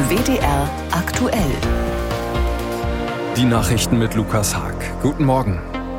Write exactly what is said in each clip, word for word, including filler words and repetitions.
W D R aktuell. Die Nachrichten mit Lukas Haag. Guten Morgen.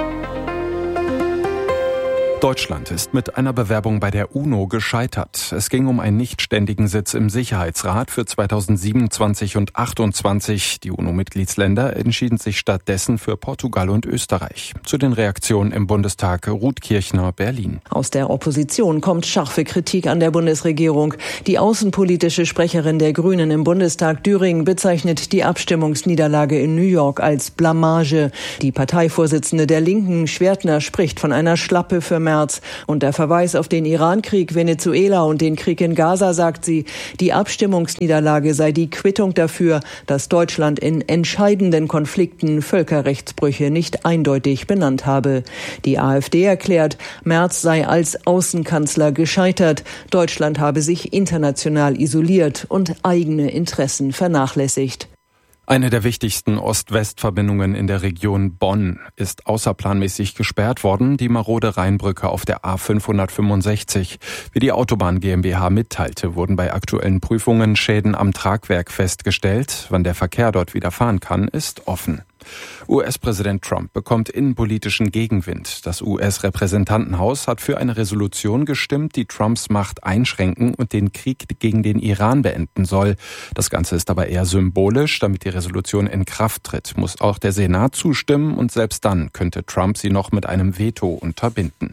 Deutschland ist mit einer Bewerbung bei der UNO gescheitert. Es ging um einen nichtständigen Sitz im Sicherheitsrat für zweitausendsiebenundzwanzig und achtundzwanzig. Die UNO-Mitgliedsländer entschieden sich stattdessen für Portugal und Österreich. Zu den Reaktionen im Bundestag, Ruth Kirchner, Berlin. Aus der Opposition kommt scharfe Kritik an der Bundesregierung. Die außenpolitische Sprecherin der Grünen im Bundestag, Düring, bezeichnet die Abstimmungsniederlage in New York als Blamage. Die Parteivorsitzende der Linken, Schwertner, spricht von einer Schlappe für März. Und der Verweis auf den Irankrieg, Venezuela und den Krieg in Gaza, sagt sie, die Abstimmungsniederlage sei die Quittung dafür, dass Deutschland in entscheidenden Konflikten Völkerrechtsbrüche nicht eindeutig benannt habe. Die AfD erklärt, Merz sei als Außenkanzler gescheitert. Deutschland habe sich international isoliert und eigene Interessen vernachlässigt. Eine der wichtigsten Ost-West-Verbindungen in der Region Bonn ist außerplanmäßig gesperrt worden, die marode Rheinbrücke auf der A fünfhundertfünfundsechzig. Wie die Autobahn GmbH mitteilte, wurden bei aktuellen Prüfungen Schäden am Tragwerk festgestellt. Wann der Verkehr dort wieder fahren kann, ist offen. U S-Präsident Trump bekommt innenpolitischen Gegenwind. Das U S-Repräsentantenhaus hat für eine Resolution gestimmt, die Trumps Macht einschränken und den Krieg gegen den Iran beenden soll. Das Ganze ist aber eher symbolisch. Damit die Resolution in Kraft tritt, muss auch der Senat zustimmen und selbst dann könnte Trump sie noch mit einem Veto unterbinden.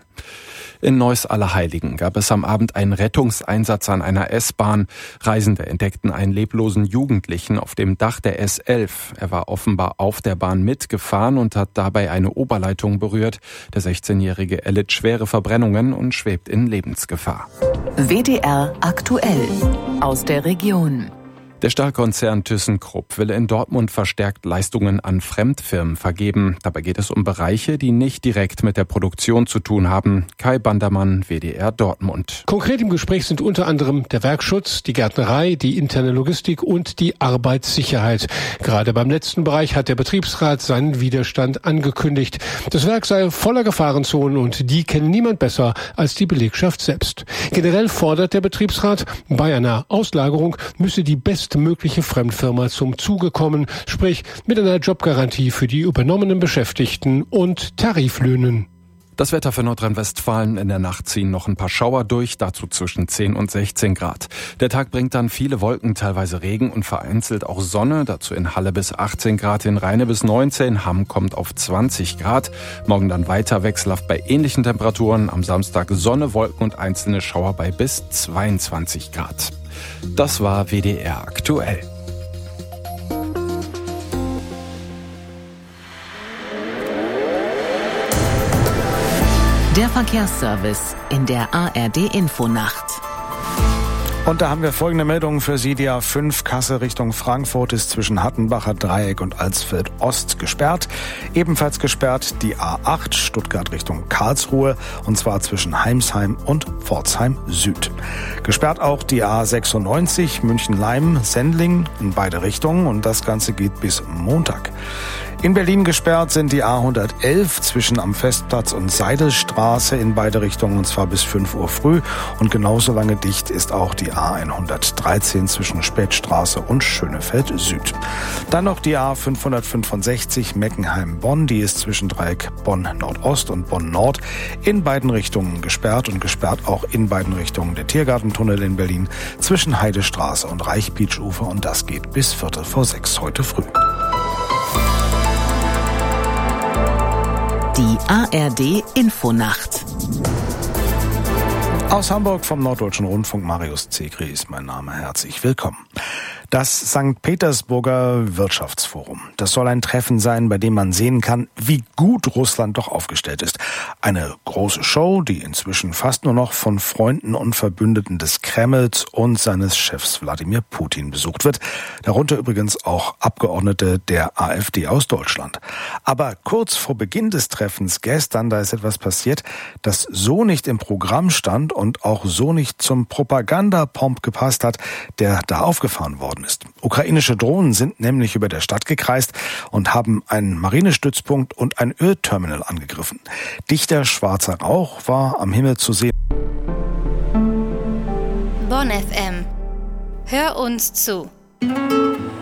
In Neuss-Allerheiligen gab es am Abend einen Rettungseinsatz an einer S-Bahn. Reisende entdeckten einen leblosen Jugendlichen auf dem Dach der S elf. Er war offenbar auf der Bahn mitgefahren und hat dabei eine Oberleitung berührt. Der sechzehnjährige erlitt schwere Verbrennungen und schwebt in Lebensgefahr. W D R aktuell aus der Region. Der Stahlkonzern ThyssenKrupp will in Dortmund verstärkt Leistungen an Fremdfirmen vergeben. Dabei geht es um Bereiche, die nicht direkt mit der Produktion zu tun haben. Kai Bandermann, W D R Dortmund. Konkret im Gespräch sind unter anderem der Werkschutz, die Gärtnerei, die interne Logistik und die Arbeitssicherheit. Gerade beim letzten Bereich hat der Betriebsrat seinen Widerstand angekündigt. Das Werk sei voller Gefahrenzonen und die kennen niemand besser als die Belegschaft selbst. Generell fordert der Betriebsrat, bei einer Auslagerung müsse die beste mögliche Fremdfirma zum Zuge kommen, sprich mit einer Jobgarantie für die übernommenen Beschäftigten und Tariflöhnen. Das Wetter für Nordrhein-Westfalen: in der Nacht ziehen noch ein paar Schauer durch, dazu zwischen zehn und sechzehn Grad. Der Tag bringt dann viele Wolken, teilweise Regen und vereinzelt auch Sonne, dazu in Halle bis achtzehn Grad, in Rheine bis neunzehn, Hamm kommt auf zwanzig Grad. Morgen dann weiter wechselhaft bei ähnlichen Temperaturen, am Samstag Sonne, Wolken und einzelne Schauer bei bis zweiundzwanzig Grad. Das war W D R aktuell. Der Verkehrsservice in der A R D-Infonacht. Und da haben wir folgende Meldungen für Sie. Die A fünf Kassel Richtung Frankfurt ist zwischen Hattenbacher Dreieck und Alsfeld Ost gesperrt. Ebenfalls gesperrt die A acht Stuttgart Richtung Karlsruhe, und zwar zwischen Heimsheim und Pforzheim Süd. Gesperrt auch die A sechsundneunzig München-Leim-Sendling in beide Richtungen, und das Ganze geht bis Montag. In Berlin gesperrt sind die A hundertelf zwischen am Festplatz und Seidelstraße in beide Richtungen, und zwar bis fünf Uhr früh. Und genauso lange dicht ist auch die A hundertdreizehn zwischen Spätstraße und Schönefeld Süd. Dann noch die A fünfhundertfünfundsechzig Meckenheim-Bonn, die ist zwischen Dreieck Bonn Nordost und Bonn Nord in beiden Richtungen gesperrt, und gesperrt auch in beiden Richtungen der Tiergartentunnel in Berlin zwischen Heidestraße und Reichbeachufer, und das geht bis Viertel vor sechs heute früh. Die A R D-Infonacht. Aus Hamburg vom Norddeutschen Rundfunk, Marius Zegri ist mein Name. Herzlich willkommen. Das Sankt Petersburger Wirtschaftsforum. Das soll ein Treffen sein, bei dem man sehen kann, wie gut Russland doch aufgestellt ist. Eine große Show, die inzwischen fast nur noch von Freunden und Verbündeten des Kremls und seines Chefs Wladimir Putin besucht wird. Darunter übrigens auch Abgeordnete der AfD aus Deutschland. Aber kurz vor Beginn des Treffens gestern, da ist etwas passiert, das so nicht im Programm stand und auch so nicht zum Propagandapomp gepasst hat, der da aufgefahren worden ist. Ukrainische Drohnen sind nämlich über der Stadt gekreist und haben einen Marinestützpunkt und ein Ölterminal angegriffen. Dichter schwarzer Rauch war am Himmel zu sehen. Bonn F M. Hör uns zu.